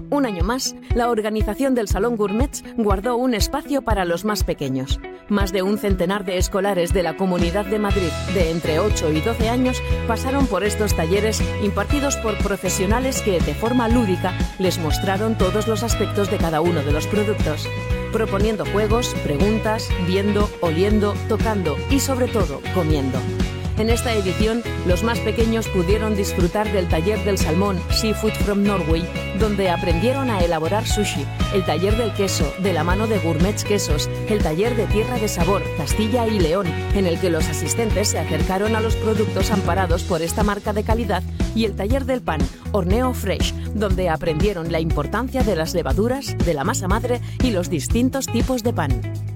Un año más, la organización del Salón Gourmets guardó un espacio para los más pequeños. Más de un centenar de escolares de la Comunidad de Madrid, de entre 8 y 12 años, pasaron por estos talleres impartidos por profesionales que, de forma lúdica, les mostraron todos los aspectos de cada uno de los productos, proponiendo juegos, preguntas, viendo, oliendo, tocando y, sobre todo, comiendo. En esta edición, los más pequeños pudieron disfrutar del taller del salmón Seafood from Norway, donde aprendieron a elaborar sushi, el taller del queso, de la mano de Gourmets Quesos, el taller de Tierra de Sabor, Castilla y León, en el que los asistentes se acercaron a los productos amparados por esta marca de calidad, y el taller del pan, Horneo Fresh, donde aprendieron la importancia de las levaduras, de la masa madre y los distintos tipos de pan.